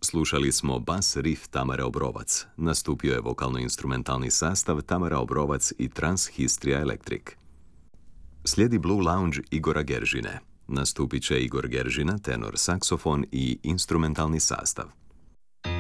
Slušali smo bas riff Tamare Obrovac. Nastupio je vokalno-instrumentalni sastav Tamara Obrovac i Trans-Histria Electric. Slijedi Blue Lounge Igora Geržine. Nastupit će Igor Geržina, tenor saksofon i instrumentalni sastav.